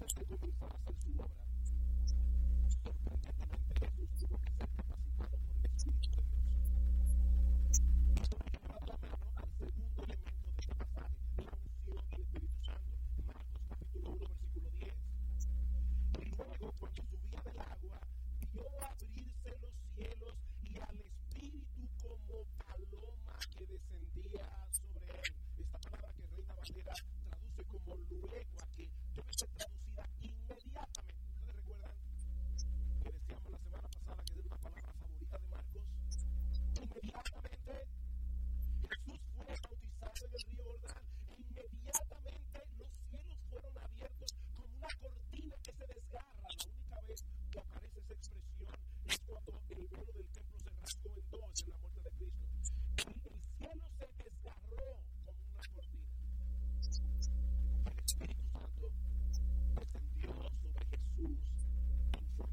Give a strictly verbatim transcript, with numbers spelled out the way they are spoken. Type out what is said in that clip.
antes de comenzar a hacer su obra, sorprendentemente Jesús tuvo que ser